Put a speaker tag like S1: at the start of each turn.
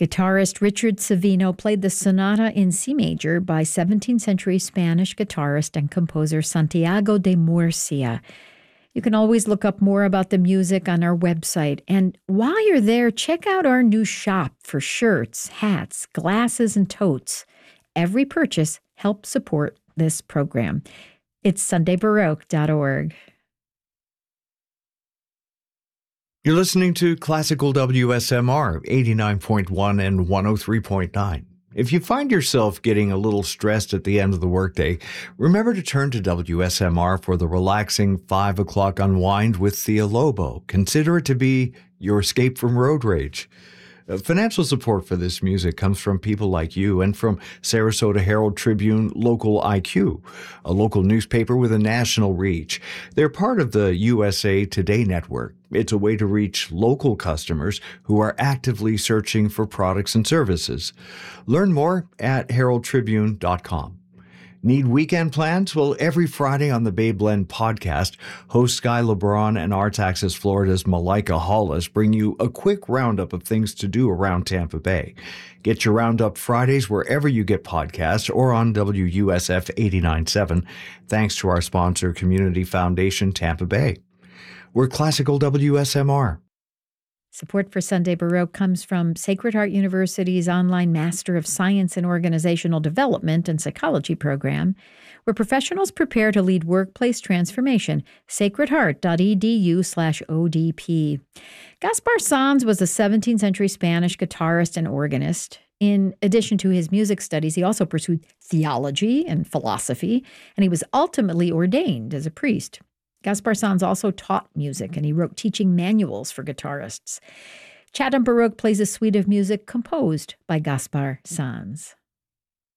S1: Guitarist Richard Savino played the sonata in C major by 17th century Spanish guitarist and composer Santiago de Murcia. You can always look up more about the music on our website. And while you're there, check out our new shop for shirts, hats, glasses, and totes. Every purchase helps support this program. It's SundayBaroque.org.
S2: You're listening to Classical WSMR 89.1 and 103.9. If you find yourself getting a little stressed at the end of the workday, remember to turn to WSMR for the relaxing 5 o'clock unwind with Thea Lobo. Consider it to be your escape from road rage. Financial support for this music comes from people like you and from Sarasota Herald Tribune Local IQ, a local newspaper with a national reach. They're part of the USA Today network. It's a way to reach local customers who are actively searching for products and services. Learn more at heraldtribune.com. Need weekend plans? Well, every Friday on the Bay Blend podcast, host Sky LeBron and Arts Access Florida's Malika Hollis bring you a quick roundup of things to do around Tampa Bay. Get your Roundup Fridays wherever you get podcasts or on WUSF 89.7, thanks to our sponsor, Community Foundation Tampa Bay. We're Classical WSMR.
S1: Support for Sunday Baroque comes from Sacred Heart University's online Master of Science in Organizational Development and Psychology program, where professionals prepare to lead workplace transformation. sacredheart.edu/ODP. Gaspar Sanz was a 17th century Spanish guitarist and organist. In addition to his music studies, he also pursued theology and philosophy, and he was ultimately ordained as a priest. Gaspar Sanz also taught music, and he wrote teaching manuals for guitarists. Chatham Baroque plays a suite of music composed by Gaspar Sanz.